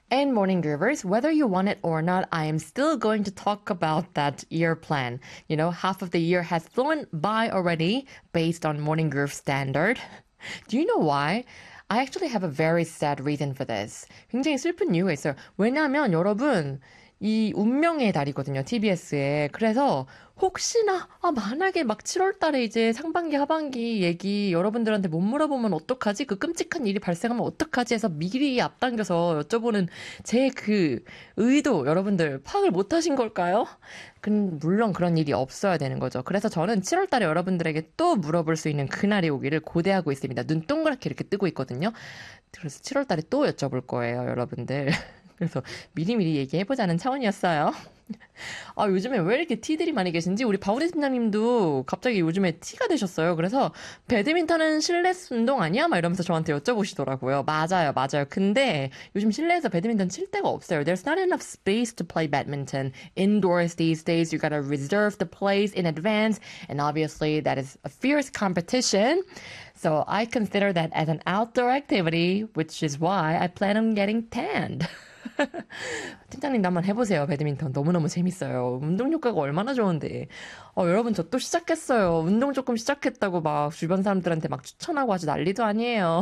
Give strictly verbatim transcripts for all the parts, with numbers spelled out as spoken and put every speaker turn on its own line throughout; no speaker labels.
And morning groovers, whether you want it or not, I am still going to talk about that year plan. You know, half of the year has flown by already based on morning groove standard. Do you know why? I actually have a very sad reason for this. 굉장히 슬픈 이유가 있어요. 왜냐하면 여러분, 이 운명의 달이거든요, 티비에스에. 그래서 혹시나 아 만약에 막 칠월 달에 이제 상반기 하반기 얘기 여러분들한테 못 물어보면 어떡하지? 그 끔찍한 일이 발생하면 어떡하지? 해서 미리 앞당겨서 여쭤보는 제 그 의도 여러분들 파악을 못 하신 걸까요? 그 물론 그런 일이 없어야 되는 거죠. 그래서 저는 칠월 달에 여러분들에게 또 물어볼 수 있는 그날이 오기를 고대하고 있습니다. 눈 동그랗게 이렇게 뜨고 있거든요. 그래서 칠월 달에 또 여쭤볼 거예요, 여러분들. 그래서 미리미리 얘기해보자는 차원이었어요. 아, 요즘에 왜 이렇게 티들이 많이 계신지 우리 바우리 팀장님도 갑자기 요즘에 티가 되셨어요. 그래서 배드민턴은 실내 운동 아니야? 막 이러면서 저한테 여쭤보시더라고요. 맞아요, 맞아요. 근데 요즘 실내에서 배드민턴 칠 데가 없어요. There's not enough space to play badminton indoors these days. You gotta reserve the place in advance. And obviously that is a fierce competition. So I consider that as an outdoor activity, which is why I plan on getting tanned. 팀장님도 한번 해보세요. 배드민턴 너무너무 재밌어요. 운동 효과가 얼마나 좋은데. 어, 여러분 저 또 시작했어요. 운동 조금 시작했다고 막 주변 사람들한테 막 추천하고 아주 난리도 아니에요.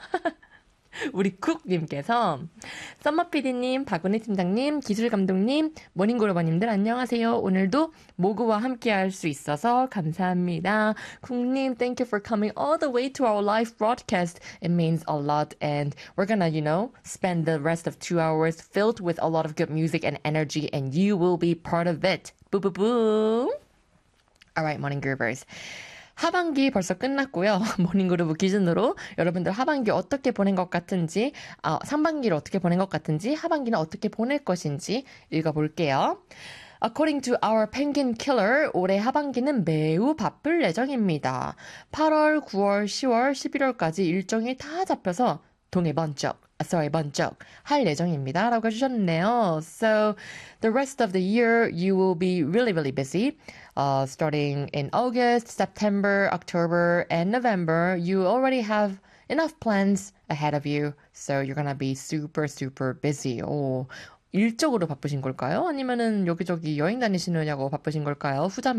우리 쿡님께서 썸머피디님, 박은희 팀장님, 기술감독님, 모닝그로버님들 안녕하세요. 오늘도 모그와 함께 할 수 있어서 감사합니다. 쿡님, thank you for coming all the way to our live broadcast. It means a lot and we're gonna, you know, spend the rest of two hours filled with a lot of good music and energy and you will be part of it. Boo-boo-boo. Alright, morning groovers. 하반기 벌써 끝났고요. 모닝그루브 기준으로 여러분들 하반기 어떻게 보낸 것 같은지, 아, 상반기를 어떻게 보낸 것 같은지, 하반기는 어떻게 보낼 것인지 읽어볼게요. According to our penguin killer, 올해 하반기는 매우 바쁠 예정입니다. 팔월, 구월, 시월, 십일월까지 일정이 다 잡혀서 동해 번쩍, sorry, 번쩍 할 예정입니다. 라고 해주셨네요. So, the rest of the year, you will be really, really busy. Uh, starting in August, September, October, and November, you already have enough plans ahead of you. So, you're gonna be super, super busy. 오, 일적으로 바쁘신 걸까요? 아니면은 여기저기 여행 다니시느냐고 바쁘신 걸까요? 후자면